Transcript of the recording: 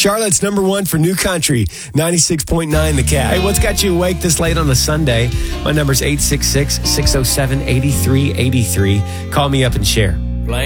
Charlotte's number one for new country, 96.9 The Cat. Hey, what's got you awake this late on a Sunday? My number's 866-607-8383. Call me up and share.